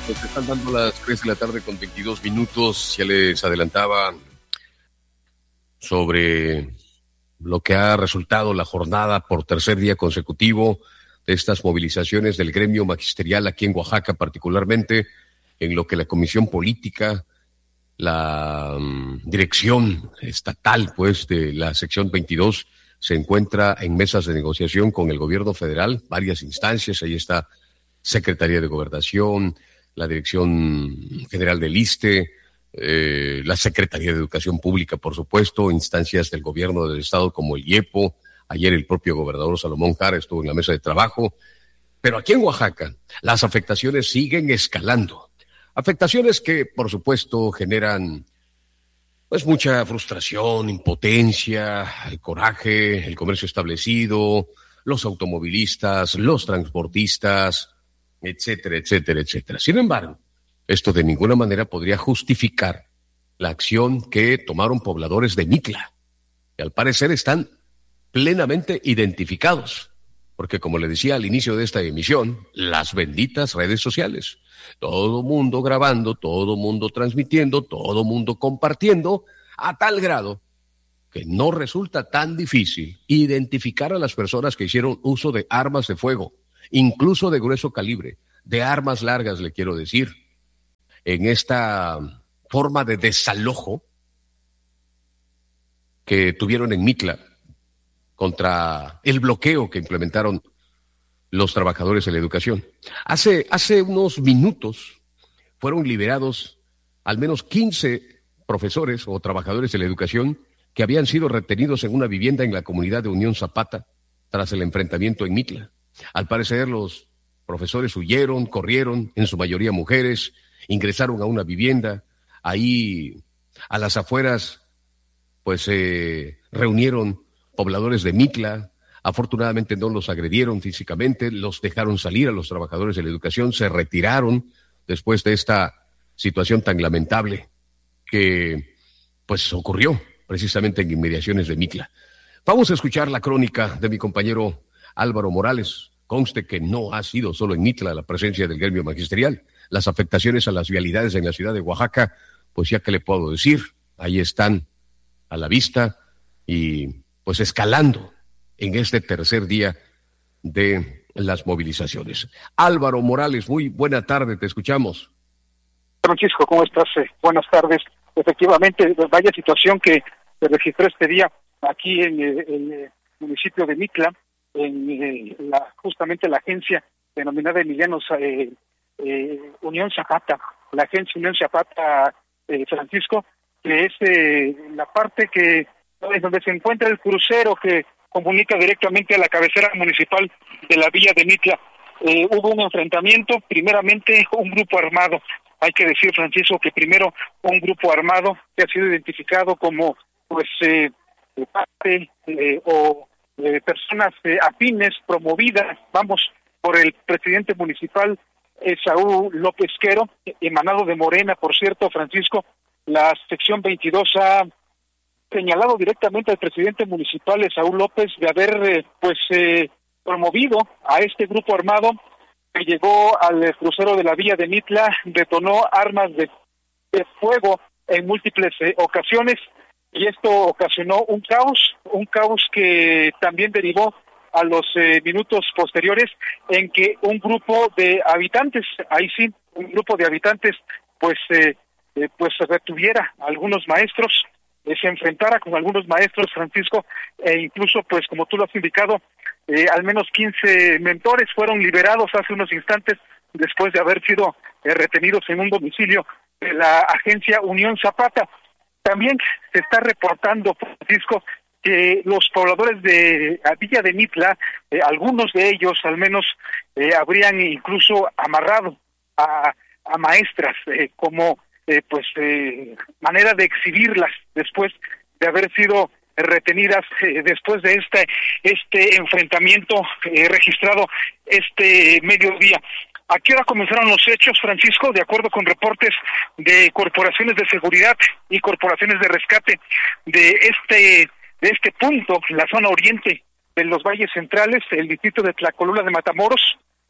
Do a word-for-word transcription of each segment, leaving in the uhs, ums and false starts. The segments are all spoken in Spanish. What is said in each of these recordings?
Nos están dando las tres de la tarde con veintidós minutos. Ya les adelantaba sobre lo que ha resultado la jornada por tercer día consecutivo de estas movilizaciones del gremio magisterial aquí en Oaxaca, particularmente en lo que la Comisión Política, la um, dirección estatal, pues, de la sección veintidós, se encuentra en mesas de negociación con el gobierno federal, varias instancias. Ahí está Secretaría de Gobernación, la Dirección General del ISSSTE, eh, la Secretaría de Educación Pública, por supuesto, instancias del gobierno del estado como el IEPO. Ayer el propio gobernador Salomón Jara estuvo en la mesa de trabajo. Pero aquí en Oaxaca las afectaciones siguen escalando. Afectaciones que, por supuesto, generan pues mucha frustración, impotencia, el coraje, el comercio establecido, los automovilistas, los transportistas, etcétera, etcétera, etcétera. Sin embargo, esto de ninguna manera podría justificar la acción que tomaron pobladores de Mitla, que al parecer están plenamente identificados, porque como le decía al inicio de esta emisión, las benditas redes sociales, todo mundo grabando, todo mundo transmitiendo, todo mundo compartiendo, a tal grado que no resulta tan difícil identificar a las personas que hicieron uso de armas de fuego, incluso de grueso calibre, de armas largas, le quiero decir, en esta forma de desalojo que tuvieron en Mitla contra el bloqueo que implementaron los trabajadores de la educación. Hace, hace unos minutos fueron liberados al menos quince profesores o trabajadores de la educación que habían sido retenidos en una vivienda en la comunidad de Unión Zapata tras el enfrentamiento en Mitla. Al parecer los profesores huyeron, corrieron, en su mayoría mujeres, ingresaron a una vivienda. Ahí, a las afueras, pues se eh, reunieron pobladores de Mitla. Afortunadamente no los agredieron físicamente, los dejaron salir a los trabajadores de la educación, se retiraron después de esta situación tan lamentable que pues ocurrió precisamente en inmediaciones de Mitla. Vamos a escuchar la crónica de mi compañero Álvaro Morales. Conste que no ha sido solo en Mitla la presencia del gremio magisterial. Las afectaciones a las vialidades en la ciudad de Oaxaca, pues ya que le puedo decir, ahí están a la vista y pues escalando en este tercer día de las movilizaciones. Álvaro Morales, muy buena tarde, te escuchamos. Francisco, ¿cómo estás? Eh, buenas tardes. Efectivamente, vaya situación que se registró este día aquí en el, en el municipio de Mitla, en eh, la, justamente la agencia denominada Emiliano eh, eh, Unión Zapata, la agencia Unión Zapata, eh, Francisco, que es eh, la parte que es donde se encuentra el crucero que comunica directamente a la cabecera municipal de la villa de Mitla. Eh, hubo un enfrentamiento, primeramente un grupo armado. Hay que decir, Francisco, que primero un grupo armado que ha sido identificado como pues eh, parte eh, o eh, personas eh, afines promovidas, vamos, por el presidente municipal eh, Saúl López Quero, emanado de Morena, por cierto, Francisco. La sección veintidós ha señalado directamente al presidente municipal Saúl López de haber eh, pues eh, promovido a este grupo armado que llegó al crucero de la villa de Mitla, detonó armas de, de fuego en múltiples eh, ocasiones, y esto ocasionó un caos, un caos que también derivó a los eh, minutos posteriores en que un grupo de habitantes, ahí sí, un grupo de habitantes, pues eh, eh, pues retuviera a algunos maestros, eh, se enfrentara con algunos maestros, Francisco, e incluso, pues como tú lo has indicado, eh, al menos quince mentores fueron liberados hace unos instantes después de haber sido eh, retenidos en un domicilio de la agencia Unión Zapata. También se está reportando, Francisco, que los pobladores de Villa de Mitla, eh, algunos de ellos al menos, eh, habrían incluso amarrado a, a maestras eh, como eh, pues eh, manera de exhibirlas después de haber sido retenidas eh, después de este este enfrentamiento eh, registrado este mediodía. ¿A qué hora comenzaron los hechos, Francisco? De acuerdo con reportes de corporaciones de seguridad y corporaciones de rescate de este de este punto, la zona oriente de los valles centrales, el distrito de Tlacolula de Matamoros,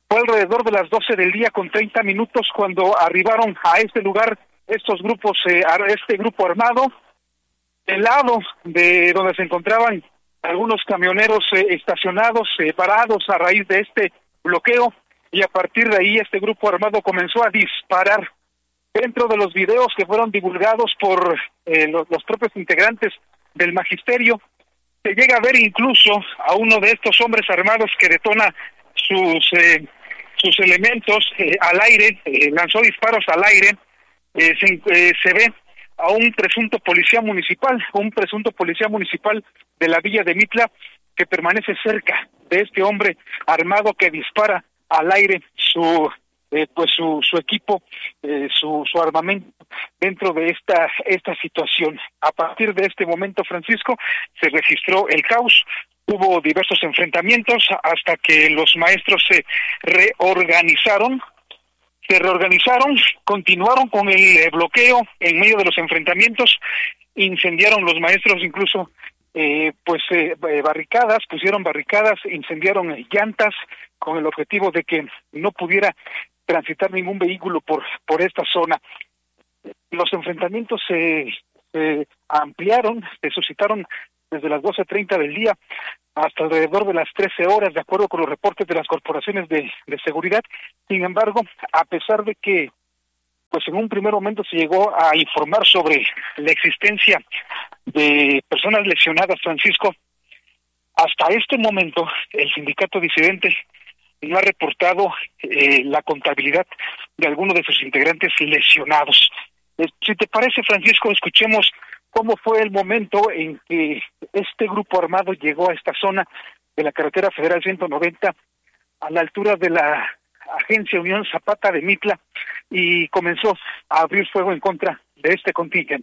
Fue alrededor de las doce del día con treinta minutos cuando arribaron a este lugar estos grupos, eh, este grupo armado, del lado de donde se encontraban algunos camioneros eh, estacionados, eh, parados a raíz de este bloqueo, y a partir de ahí este grupo armado comenzó a disparar. Dentro de los videos que fueron divulgados por eh, los, los propios integrantes del magisterio, se llega a ver incluso a uno de estos hombres armados que detona sus eh, sus elementos eh, al aire, eh, lanzó disparos al aire. eh, se, eh, se ve a un presunto policía municipal, un presunto policía municipal de la villa de Mitla, que permanece cerca de este hombre armado que dispara al aire su eh, pues su su equipo, eh, su su armamento dentro de esta esta situación. A partir de este momento, Francisco, se registró el caos. Hubo diversos enfrentamientos hasta que los maestros se reorganizaron, se reorganizaron, continuaron con el bloqueo en medio de los enfrentamientos, incendiaron los maestros incluso eh, pues eh, barricadas, pusieron barricadas, incendiaron llantas con el objetivo de que no pudiera transitar ningún vehículo por por esta zona. Los enfrentamientos se, se ampliaron, se suscitaron desde las doce treinta del día hasta alrededor de las trece horas, de acuerdo con los reportes de las corporaciones de, de seguridad. Sin embargo, a pesar de que pues en un primer momento se llegó a informar sobre la existencia de personas lesionadas, Francisco, hasta este momento el sindicato disidente no ha reportado eh, la contabilidad de alguno de sus integrantes lesionados. Eh, si te parece, Francisco, escuchemos cómo fue el momento en que este grupo armado llegó a esta zona de la carretera federal ciento noventa, a la altura de la agencia Unión Zapata de Mitla, y comenzó a abrir fuego en contra de este contingente.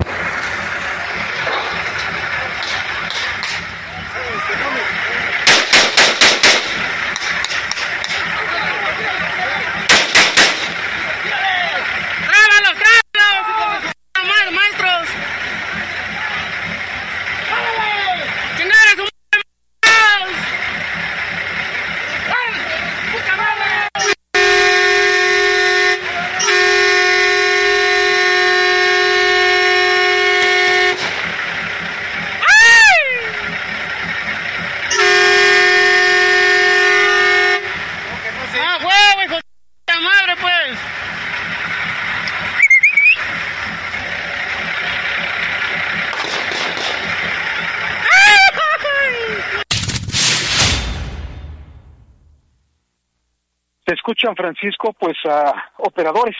Se escuchan, Francisco, pues a operadores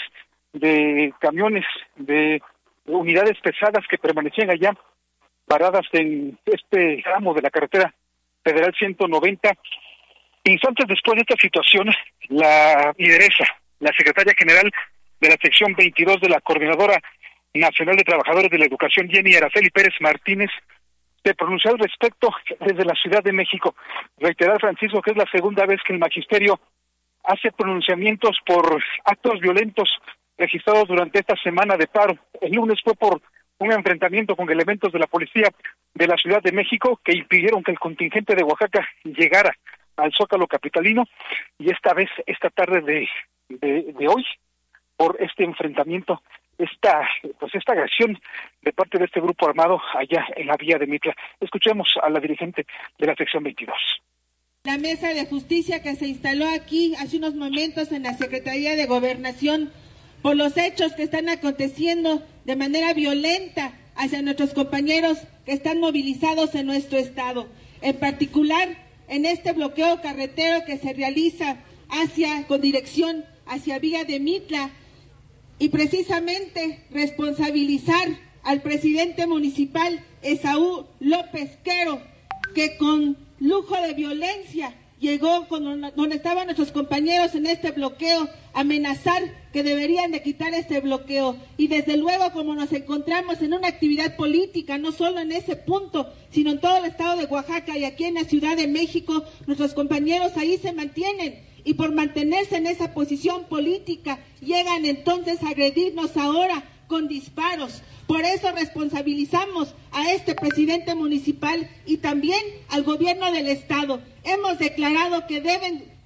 de camiones, de unidades pesadas que permanecían allá paradas en este tramo de la carretera federal ciento noventa. Instantes después de esta situación, la lideresa, la secretaria general de la sección veintidós de la Coordinadora Nacional de Trabajadores de la Educación, Jenny Araceli Pérez Martínez, se pronunció al respecto desde la Ciudad de México. Reiterar, Francisco, que es la segunda vez que el magisterio hace pronunciamientos por actos violentos registrados durante esta semana de paro. El lunes fue por un enfrentamiento con elementos de la policía de la Ciudad de México que impidieron que el contingente de Oaxaca llegara al Zócalo capitalino, y esta vez, esta tarde de, de, de hoy, por este enfrentamiento, esta pues esta agresión de parte de este grupo armado allá en la vía de Mitla. Escuchemos a la dirigente de la sección veintidós. La mesa de justicia que se instaló aquí hace unos momentos en la Secretaría de Gobernación por los hechos que están aconteciendo de manera violenta hacia nuestros compañeros que están movilizados en nuestro estado. En particular, en este bloqueo carretero que se realiza hacia, con dirección hacia vía de Mitla, y precisamente responsabilizar al presidente municipal Esaú López Quero, que con lujo de violencia llegó con donde estaban nuestros compañeros en este bloqueo, amenazar que deberían de quitar este bloqueo. Y desde luego, como nos encontramos en una actividad política, no solo en ese punto, sino en todo el estado de Oaxaca y aquí en la Ciudad de México, nuestros compañeros ahí se mantienen, y por mantenerse en esa posición política, llegan entonces a agredirnos ahora con disparos. Por eso responsabilizamos a este presidente municipal y también al gobierno del estado. Hemos declarado que deben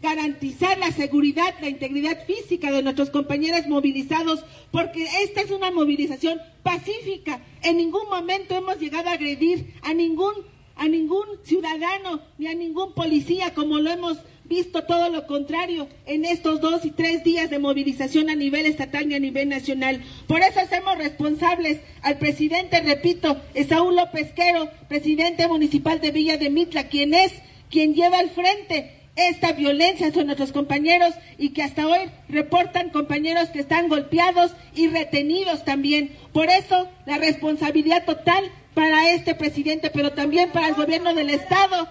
garantizar la seguridad, la integridad física de nuestros compañeros movilizados, porque esta es una movilización pacífica. En ningún momento hemos llegado a agredir a ningún, a ningún ciudadano ni a ningún policía, como lo hemos visto, todo lo contrario en estos dos y tres días de movilización a nivel estatal y a nivel nacional. Por eso hacemos responsables al presidente, repito, Esaú López Quero, presidente municipal de Villa de Mitla, quien es quien lleva al frente esta violencia sobre nuestros compañeros y que hasta hoy reportan compañeros que están golpeados y retenidos también. Por eso la responsabilidad total para este presidente, pero también para el gobierno del estado.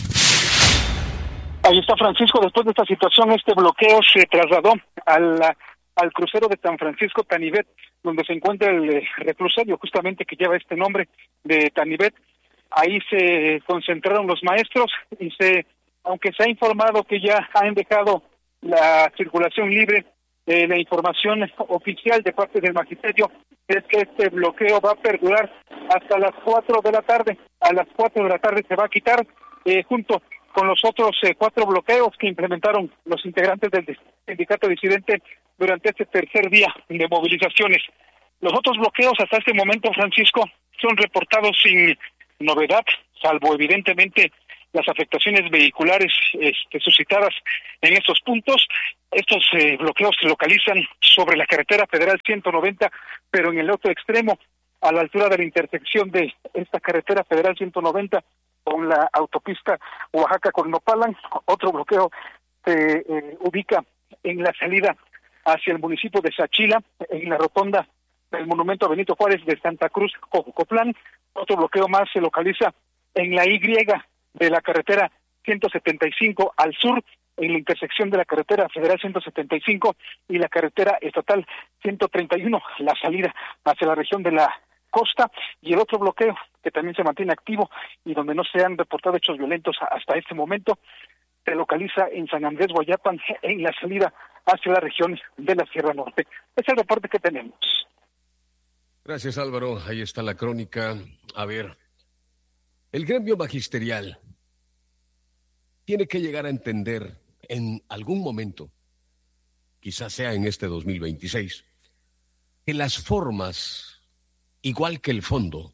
Ahí está Francisco. Después de esta situación, este bloqueo se trasladó al, al crucero de San Francisco Tanivet, donde se encuentra el reclusorio justamente que lleva este nombre de Tanivet. Ahí se concentraron los maestros y se, aunque se ha informado que ya han dejado la circulación libre, eh, la información oficial de parte del magisterio es que este bloqueo va a perdurar hasta las cuatro de la tarde. A las cuatro de la tarde se va a quitar, eh, junto con los otros eh, cuatro bloqueos que implementaron los integrantes del sindicato disidente durante este tercer día de movilizaciones. Los otros bloqueos hasta este momento, Francisco, son reportados sin novedad, salvo evidentemente las afectaciones vehiculares este, suscitadas en estos puntos. Estos eh, bloqueos se localizan sobre la carretera federal ciento noventa, pero en el otro extremo, a la altura de la intersección de esta carretera federal ciento noventa con la autopista Oaxaca con Nopalan. Otro bloqueo se eh, ubica en la salida hacia el municipio de Sachila, en la rotonda del monumento a Benito Juárez de Santa Cruz, Cococoplán. Otro bloqueo más se localiza en la Y de la carretera ciento setenta y cinco al sur, en la intersección de la carretera federal ciento setenta y cinco y la carretera estatal ciento treinta y uno, la salida hacia la región de la costa. Y el otro bloqueo que también se mantiene activo y donde no se han reportado hechos violentos hasta este momento se localiza en San Andrés Guayapan, en la salida hacia la región de la Sierra Norte. Es el reporte que tenemos. Gracias, Álvaro. Ahí está la crónica. A ver, el gremio magisterial tiene que llegar a entender en algún momento, quizás sea en este dos mil veintiséis, que las formas, igual que el fondo,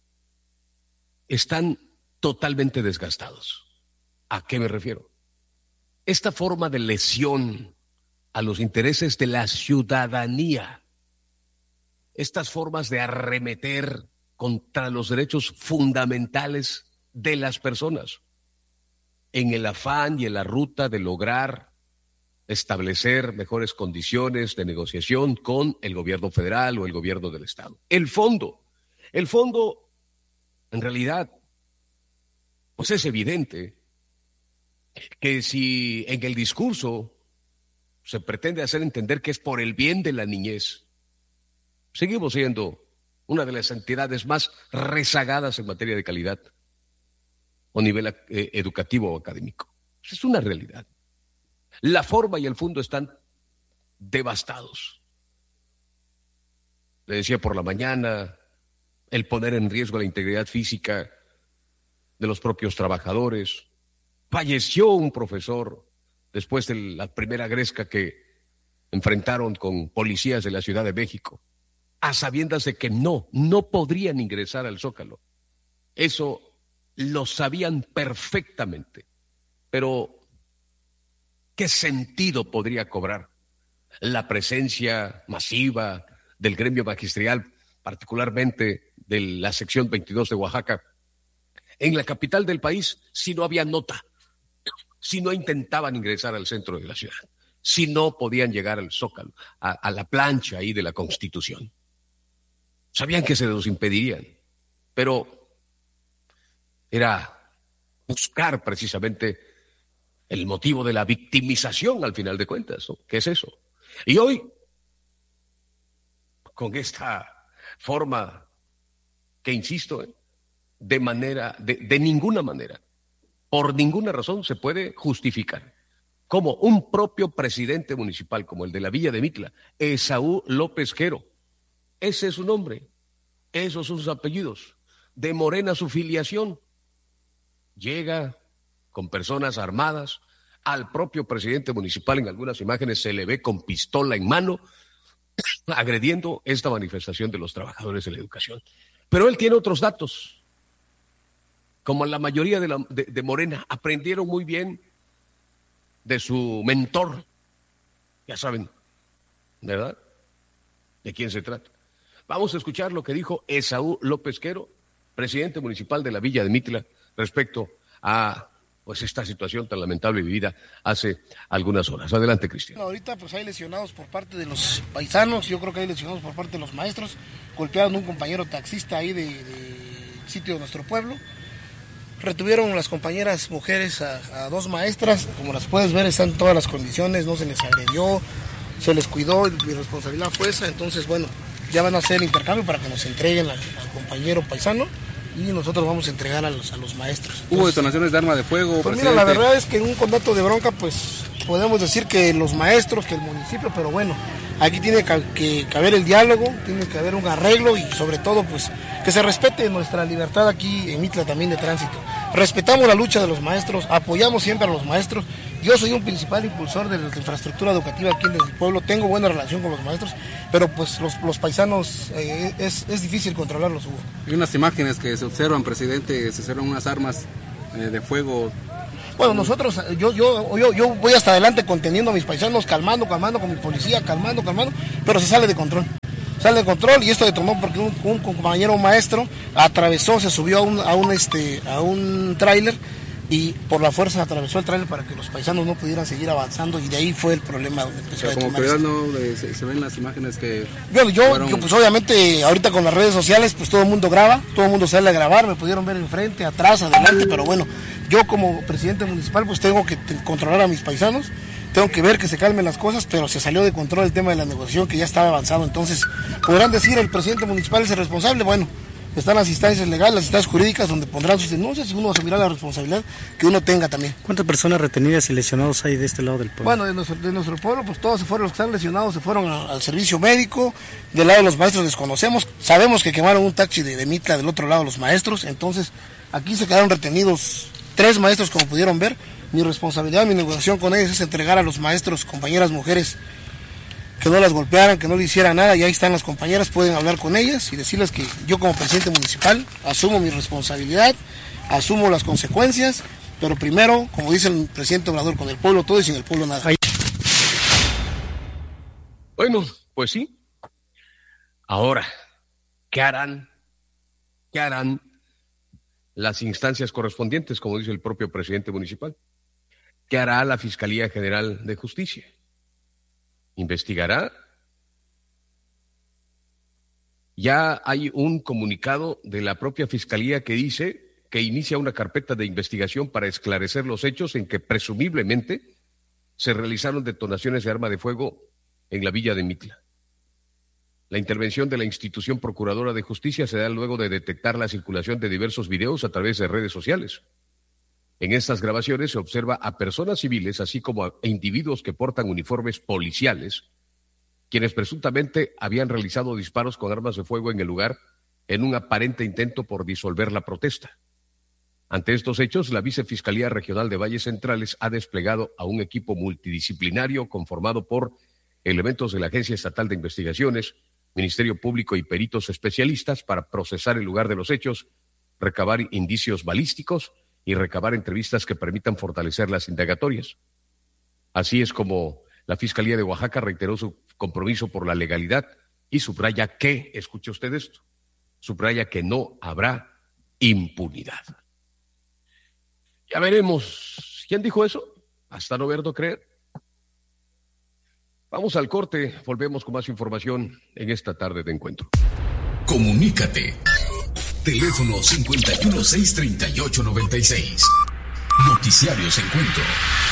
están totalmente desgastados. ¿A qué me refiero? Esta forma de lesión a los intereses de la ciudadanía, estas formas de arremeter contra los derechos fundamentales de las personas, en el afán y en la ruta de lograr establecer mejores condiciones de negociación con el gobierno federal o el gobierno del estado. El fondo, el fondo, en realidad, pues es evidente que si en el discurso se pretende hacer entender que es por el bien de la niñez, seguimos siendo una de las entidades más rezagadas en materia de calidad o nivel eh, educativo o académico. Esa es una realidad. La forma y el fondo están devastados. Le decía por la mañana, el poner en riesgo la integridad física de los propios trabajadores. Falleció un profesor después de la primera gresca que enfrentaron con policías de la Ciudad de México, a sabiendas de que no, no podrían ingresar al Zócalo. Eso lo sabían perfectamente, pero ¿qué sentido podría cobrar la presencia masiva del gremio magisterial, particularmente de la sección veintidós de Oaxaca, en la capital del país, si no había nota, si no intentaban ingresar al centro de la ciudad, si no podían llegar al Zócalo, a, a la plancha ahí de la Constitución? Sabían que se los impedirían, pero era buscar precisamente el motivo de la victimización al final de cuentas, ¿no? ¿Qué es eso? Y hoy, con esta forma que, insisto, ¿eh? de manera, de, de ninguna manera, por ninguna razón se puede justificar cómo un propio presidente municipal como el de la Villa de Mitla, Esaú López Quero, ese es su nombre, esos son sus apellidos, de Morena su filiación, llega con personas armadas Al propio presidente municipal en algunas imágenes se le ve con pistola en mano agrediendo esta manifestación de los trabajadores de la educación. Pero él tiene otros datos. Como la mayoría de, la, de, de Morena, aprendieron muy bien de su mentor. Ya saben, ¿verdad? ¿De quién se trata? Vamos a escuchar lo que dijo Esaú López Quero, presidente municipal de la Villa de Mitla, respecto a pues esta situación tan lamentable vivida hace algunas horas. Adelante, Cristian. Ahorita pues hay lesionados por parte de los paisanos, yo creo que hay lesionados por parte de los maestros, golpearon a un compañero taxista ahí de, de sitio de nuestro pueblo, retuvieron las compañeras mujeres a, a dos maestras, como las puedes ver están todas las condiciones, no se les agredió, se les cuidó, y mi responsabilidad fue esa, entonces bueno, ya van a hacer el intercambio para que nos entreguen al, al compañero paisano, y nosotros vamos a entregar a los, a los maestros. Entonces, ¿hubo detonaciones de arma de fuego? Pues mira, la verdad es que en un conato de bronca, pues podemos decir que los maestros, que el municipio, pero bueno, aquí tiene que, que, que haber el diálogo, tiene que haber un arreglo y sobre todo, pues, que se respete nuestra libertad aquí en Mitla también de tránsito. Respetamos la lucha de los maestros, apoyamos siempre a los maestros. Yo soy un principal impulsor de la infraestructura educativa aquí en el pueblo, tengo buena relación con los maestros, pero pues los, los paisanos eh, es, es difícil controlarlos, Hugo. Hay unas imágenes que se observan, presidente, se observan unas armas eh, de fuego. Bueno, nosotros, yo, yo, yo, yo voy hasta adelante conteniendo a mis paisanos, calmando, calmando con mi policía, calmando, calmando, pero se sale de control. Sale de control y esto detonó porque un, un compañero maestro atravesó, se subió a un, a un, este, a un tráiler y por la fuerza atravesó el tráiler para que los paisanos no pudieran seguir avanzando y de ahí fue el problema donde empezó a detonar. Como que no eh, se, se ven las imágenes que... Bueno, yo, fueron... yo pues obviamente ahorita con las redes sociales pues todo el mundo graba, todo el mundo sale a grabar, me pudieron ver enfrente, atrás, adelante, pero bueno, yo como presidente municipal pues tengo que controlar a mis paisanos, tengo que ver que se calmen las cosas, pero se salió de control el tema de la negociación que ya estaba avanzado, entonces podrán decir el presidente municipal es el responsable, bueno, están las instancias legales, las instancias jurídicas donde pondrán sus denuncias y uno asumirá la responsabilidad que uno tenga también. ¿Cuántas personas retenidas y lesionados hay de este lado del pueblo? Bueno, de nuestro, de nuestro pueblo pues todos se fueron, los que están lesionados se fueron a, al servicio médico, del lado de los maestros desconocemos, sabemos que quemaron un taxi de, de Mitla del otro lado los maestros, entonces aquí se quedaron retenidos tres maestros como pudieron ver, mi responsabilidad, mi negociación con ellos es entregar a los maestros, compañeras mujeres, que no las golpearan, que no le hicieran nada, y ahí están las compañeras, pueden hablar con ellas y decirles que yo como presidente municipal asumo mi responsabilidad, asumo las consecuencias, pero primero, como dice el presidente Obrador, con el pueblo todo y sin el pueblo nada. Bueno, pues sí. Ahora, ¿qué harán? ¿Qué harán las instancias correspondientes, como dice el propio presidente municipal? ¿Qué hará la Fiscalía General de Justicia? ¿Investigará? Ya hay un comunicado de la propia Fiscalía que dice que inicia una carpeta de investigación para esclarecer los hechos en que presumiblemente se realizaron detonaciones de arma de fuego en la Villa de Mitla. La intervención de la institución procuradora de justicia se da luego de detectar la circulación de diversos videos a través de redes sociales. En estas grabaciones se observa a personas civiles, así como a individuos que portan uniformes policiales, quienes presuntamente habían realizado disparos con armas de fuego en el lugar en un aparente intento por disolver la protesta. Ante estos hechos, la Vicefiscalía Regional de Valles Centrales ha desplegado a un equipo multidisciplinario conformado por elementos de la Agencia Estatal de Investigaciones, Ministerio Público y peritos especialistas para procesar el lugar de los hechos, recabar indicios balísticos y recabar entrevistas que permitan fortalecer las indagatorias. Así es como la Fiscalía de Oaxaca reiteró su compromiso por la legalidad y subraya que, escuche usted esto, subraya que no habrá impunidad. Ya veremos. ¿Quién dijo eso? Hasta no verlo creer. Vamos al corte, volvemos con más información en esta tarde de encuentro. Comunícate. Teléfono cincuenta y uno, seiscientos treinta y ocho, noventa y seis. Noticiarios Encuentro.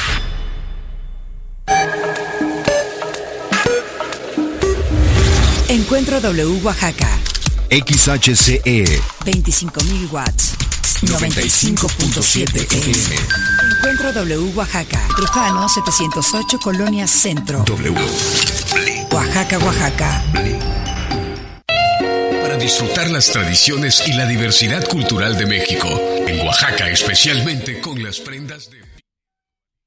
Encuentro W Oaxaca. X H C E. veinticinco mil watts. noventa y cinco punto siete F M. Encuentro W Oaxaca. Trujano setecientos ocho, Colonia Centro. W. Oaxaca, Oaxaca. Para disfrutar las tradiciones y la diversidad cultural de México, en Oaxaca especialmente con